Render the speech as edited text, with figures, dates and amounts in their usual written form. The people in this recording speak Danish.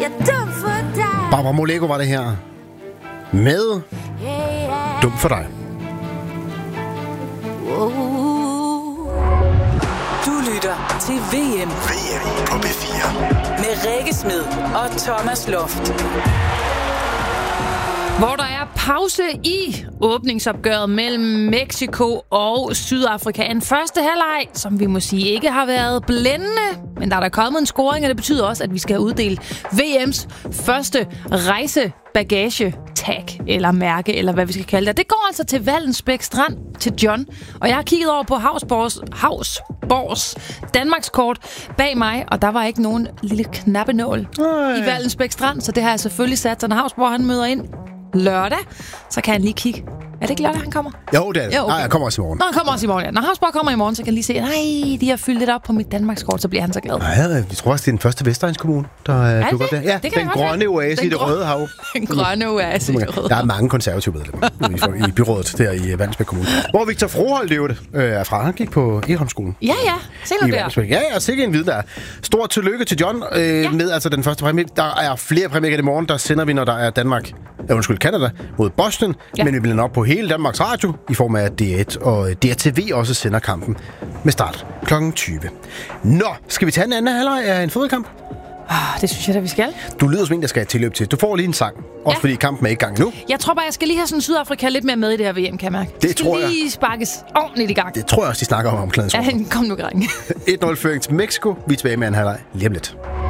Barbara Moleko var det her. Med Dum for dig. Du lytter til VM på P4. med Rikke Smed og Thomas Loft. Hvor der er pause i åbningsopgøret mellem Mexico og Sydafrika. En første halvleg, som vi må sige ikke har været blændende, men der er kommet en scoring, og det betyder også, at vi skal uddele VM's første rejsebagage-tag, eller mærke, eller hvad vi skal kalde det. Det går altså til Vallensbæk Strand, til John. Og jeg har kigget over på Havsborgs Danmarkskort bag mig, og der var ikke nogen lille knappenål i Vallensbæk Strand, så det har jeg selvfølgelig sat. Så når Havsborg han møder ind lørdag, så kan han lige kigge. Er det ikke lørdag, han kommer? Jo, det er det. Jo, okay. Nej, jeg kommer også i morgen. Nå, han kommer også i morgen, ja. Når Havsborg kommer i morgen, så kan jeg lige se, nej, de har fyldt lidt op på mit Danmarkskort, så bliver han så glad. Nej, jeg tror også, det er den første Vestegns-kommune, der dukker op der. Ja, det kan den grønne oase i det røde hav. Den grønne oase i det røde hav. Der er mange konservative medlemmer i byrådet der i Vallensbæk Kommune. Hvor Victor Froholt levede er fra. Han gik på Egholmsskolen. Ja, se nu der. Ja, sikkert en vid der. Stort tillykke til John med altså den første præmie. Der er flere præmier i morgen, der sender vi, når der er Canada mod Boston. Ja. Men vi bliver op på hele Danmarks Radio i form af D1 og DRTV også sender kampen med start kl. 20. Nå, skal vi tage en anden halvleg af en fodboldkamp? Det synes jeg da, vi skal. Du lyder som en, der skal have tilløb til. Du får lige en sang. Også fordi kampen er i gang nu. Jeg tror bare, jeg skal lige have sådan Sydafrika lidt mere med i det her VM, kan jeg mærke. Det tror jeg. Lige sparkes ordentligt i gang. Det tror jeg også, de snakker om omklædningsrummet. Ja, kom nu, drenge. 1-0 føring til Mexico. Vi er tilbage med en halvleg lige om lidt.